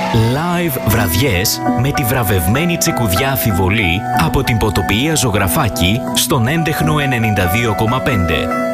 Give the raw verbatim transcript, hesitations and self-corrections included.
Live βραδιές με τη βραβευμένη Τσικουδιά Αφιβολή από την Ποτοπηλία Ζωγραφάκη στον έντεχνο ενενήντα δύο κόμμα πέντε.